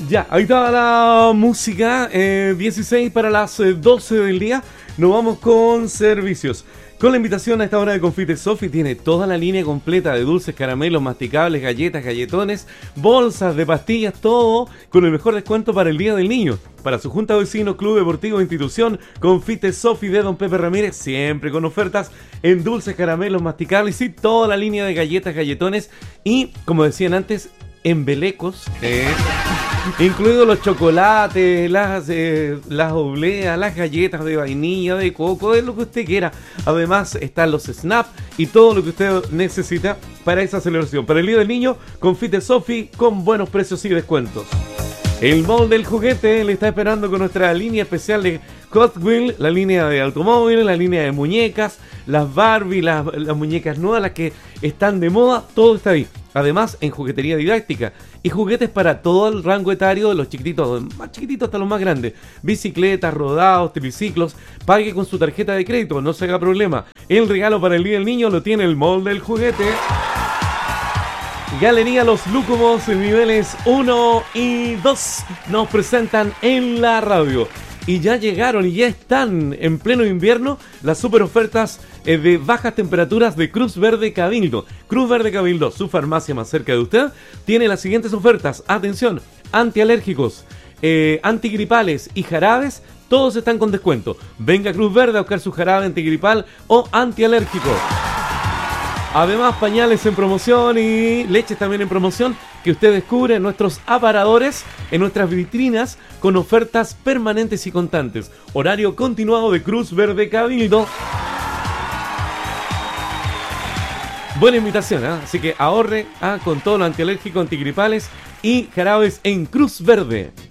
Ya, ahí estaba la música, 16 para las 12 del día. Nos vamos con servicios. Con la invitación a esta hora de Confite Sofi, tiene toda la línea completa de dulces, caramelos, masticables, galletas, galletones, bolsas de pastillas, todo con el mejor descuento para el Día del Niño. Para su junta de vecinos, club deportivo, institución, Confite Sofi de Don Pepe Ramírez, siempre con ofertas en dulces, caramelos, masticables y toda la línea de galletas, galletones y, como decían antes, embelecos, incluidos los chocolates, las obleas, las galletas de vainilla, de coco, de lo que usted quiera. Además están los snap y todo lo que usted necesita para esa celebración. Para el Día del Niño, Confite Sofi con buenos precios y descuentos. El Mall del Juguete le está esperando con nuestra línea especial de Hot Wheels, la línea de automóviles, la línea de muñecas, las Barbie, las muñecas nuevas, las que están de moda, todo está ahí. Además, en juguetería didáctica y juguetes para todo el rango etario, de los chiquititos, más chiquititos hasta los más grandes. Bicicletas, rodados, triciclos. Pague con su tarjeta de crédito, no se haga problema. El regalo para el Día del Niño lo tiene el Mall del Juguete. Galería Los Lúcumos, niveles 1 y 2, nos presentan en la radio. Y ya llegaron y ya están en pleno invierno las super ofertas de bajas temperaturas de Cruz Verde Cabildo. Cruz Verde Cabildo, su farmacia más cerca de usted, tiene las siguientes ofertas. Atención, antialérgicos, antigripales y jarabes, todos están con descuento. Venga a Cruz Verde a buscar su jarabe antigripal o antialérgico. Además, pañales en promoción y leches también en promoción que usted descubre en nuestros aparadores, en nuestras vitrinas, con ofertas permanentes y constantes. Horario continuado de Cruz Verde Cabildo. Buena invitación, así que ahorre con todo lo antialérgico, antigripales y jarabes en Cruz Verde.